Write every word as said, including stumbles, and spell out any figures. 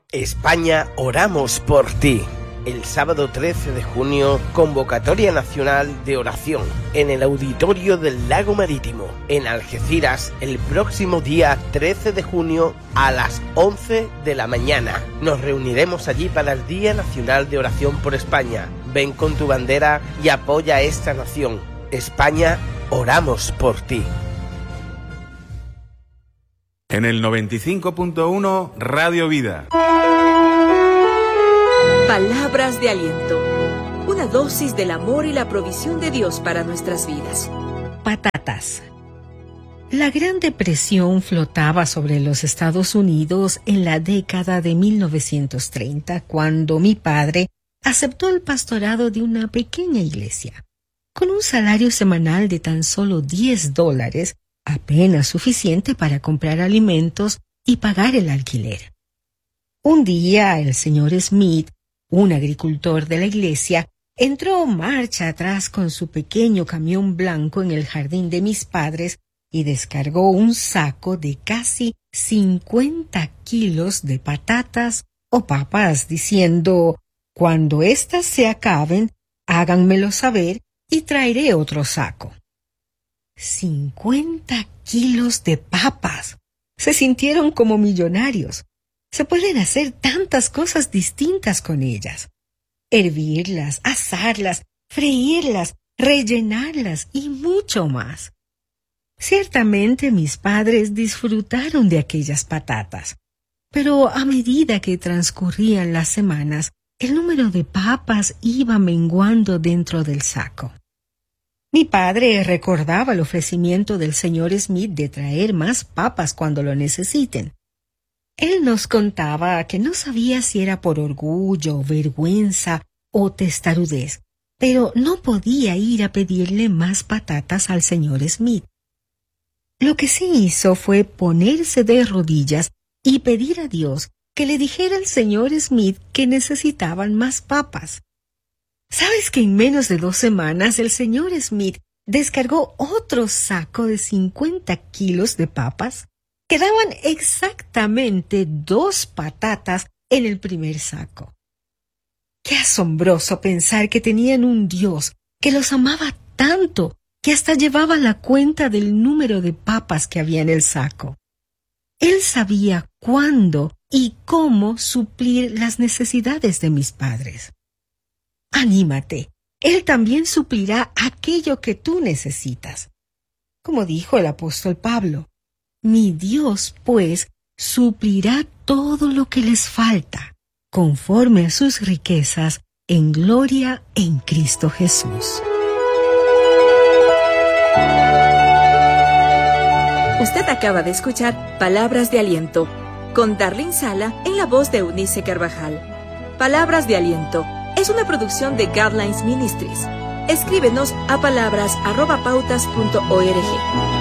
España, oramos por ti. El sábado trece de junio, convocatoria nacional de oración en el auditorio del Lago Marítimo, en Algeciras, el próximo día trece de junio a las once de la mañana. Nos reuniremos allí para el Día Nacional de Oración por España. Ven con tu bandera y apoya a esta nación. España, oramos por ti. En el noventa y cinco punto uno, Radio Vida. Palabras de aliento. Una dosis del amor y la provisión de Dios para nuestras vidas. Patatas. La Gran Depresión flotaba sobre los Estados Unidos en la década de mil novecientos treinta, cuando mi padre aceptó el pastorado de una pequeña iglesia. Con un salario semanal de tan solo diez dólares, apenas suficiente para comprar alimentos y pagar el alquiler. Un día el señor Smith, un agricultor de la iglesia, entró marcha atrás con su pequeño camión blanco en el jardín de mis padres y descargó un saco de casi cincuenta kilos de patatas o papas, diciendo: «Cuando éstas se acaben, háganmelo saber y traeré otro saco». cincuenta kilos de papas. Se sintieron como millonarios. Se pueden hacer tantas cosas distintas con ellas. Hervirlas, asarlas, freírlas, rellenarlas y mucho más. Ciertamente mis padres disfrutaron de aquellas patatas, pero a medida que transcurrían las semanas, el número de papas iba menguando dentro del saco. Mi padre recordaba el ofrecimiento del señor Smith de traer más papas cuando lo necesiten. Él nos contaba que no sabía si era por orgullo, vergüenza o testarudez, pero no podía ir a pedirle más patatas al señor Smith. Lo que sí hizo fue ponerse de rodillas y pedir a Dios que le dijera al señor Smith que necesitaban más papas. ¿Sabes que en menos de dos semanas el señor Smith descargó otro saco de cincuenta kilos de papas? Quedaban exactamente dos patatas en el primer saco. Qué asombroso pensar que tenían un Dios que los amaba tanto que hasta llevaba la cuenta del número de papas que había en el saco. Él sabía cuándo y cómo suplir las necesidades de mis padres. Anímate, Él también suplirá aquello que tú necesitas. Como dijo el apóstol Pablo, mi Dios, pues, suplirá todo lo que les falta, conforme a sus riquezas en gloria en Cristo Jesús. Usted acaba de escuchar Palabras de Aliento, con Darlene Sala en la voz de Eunice Carvajal. Palabras de Aliento es una producción de Guidelines Ministries. Escríbenos a palabras arroba pautas punto org.